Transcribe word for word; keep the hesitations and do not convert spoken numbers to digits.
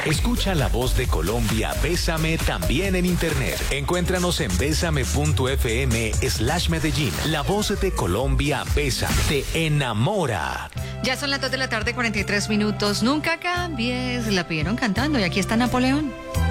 Escucha la voz de Colombia, Bésame, también en internet. Encuéntranos en bésame.fm slash Medellín. La voz de Colombia, Bésame, te enamora. Ya son las dos de la tarde, cuarenta y tres minutos. Nunca cambies. La pidieron cantando y aquí está Napoleón.